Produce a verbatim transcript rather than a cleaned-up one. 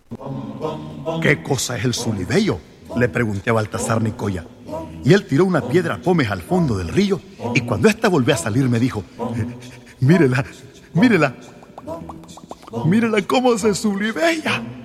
¿Qué cosa es el Sulibello?, le pregunté a Baltasar Nicoya. Y él tiró una piedra pómez al fondo del río, y cuando ésta volvió a salir me dijo: mírela, mírela, mírela cómo se sulibella.